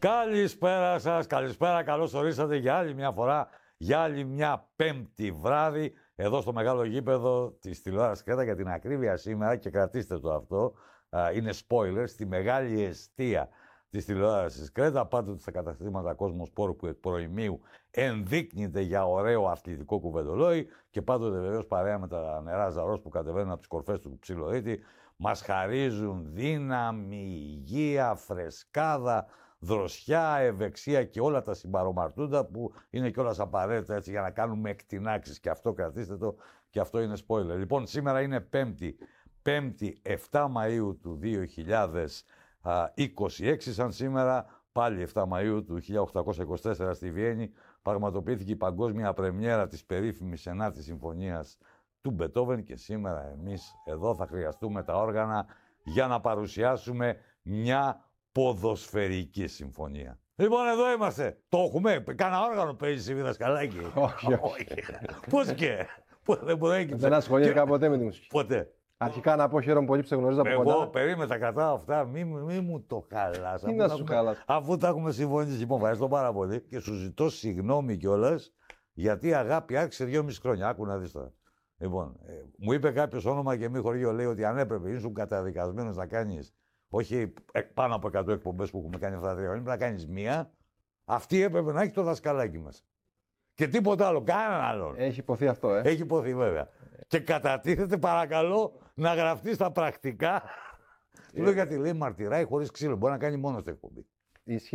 Καλησπέρα σας, καλησπέρα, καλώς ορίσατε για άλλη μια φορά, για άλλη μια Πέμπτη βράδυ, εδώ στο μεγάλο γήπεδο της τηλεόρασης Κρέτα. Για την ακρίβεια σήμερα, και κρατήστε το αυτό, είναι spoiler, στη μεγάλη εστία της τηλεόρασης Κρέτα, πάντοτε στα καταστήματα Κόσμο Σπόρου που εκ προημίου ενδείκνυται για ωραίο αθλητικό κουβεντολόι και πάντοτε βεβαίως παρέα με τα νερά Ζαρός που κατεβαίνουν από τις κορφές του Ψιλορίτη, μας χαρίζουν δύναμη, υγεία, φρεσκάδα, δροσιά, ευεξία και όλα τα συμπαρομαρτούντα που είναι κιόλας απαραίτητα έτσι για να κάνουμε εκτινάξεις. Και αυτό κρατήστε το, και αυτό είναι spoiler. Λοιπόν, σήμερα είναι Πέμπτη 7 Μαΐου του 2026, σαν σήμερα πάλι 7 Μαΐου του 1824 στη Βιέννη πραγματοποιήθηκε η παγκόσμια πρεμιέρα της περίφημης 9ης Συμφωνίας του Μπετόβεν και σήμερα εμείς εδώ θα χρειαστούμε τα όργανα για να παρουσιάσουμε μια ποδοσφαιρική συμφωνία. Λοιπόν, εδώ είμαστε. Το έχουμε. Κάνα όργανο παίζει η δασκαλάκι. Όχι. Πώς και. Δεν προέκυψε. Δεν ασχολήθηκα ποτέ με τη μουσική. Ποτέ. Αρχικά να πω χαίρομαι πολύ που σε γνωρίζω από κοντά. Εγώ περίμενα, τα κρατάω αυτά. Μη μου το χαλάς. Τι να σου χαλάς. Αφού τα έχουμε συμφωνήσει. Λοιπόν, ευχαριστώ πάρα πολύ και σου ζητώ συγγνώμη κιόλας γιατί η αγάπη άρχισε 2,5 χρόνια. Άκου να δεις τώρα. Λοιπόν, μου είπε κάποιο όνομα και μη χωριό, λέει ότι αν έπρεπε ήσουν καταδικασμένος να κάνεις όχι πάνω από 100 εκπομπές που έχουμε κάνει αυτά τα 3 χρόνια, να κάνεις μία, αυτή έπρεπε να έχει το δασκαλάκι μας. Και τίποτα άλλο, κανέναν άλλον. Έχει υποθεί αυτό, Έχει υποθεί βέβαια. Και κατατίθεται, παρακαλώ, να γραφτεί στα πρακτικά. Του λέω γιατί λέει μαρτυράει χωρίς ξύλο. Μπορεί να κάνει μόνο στην εκπομπή.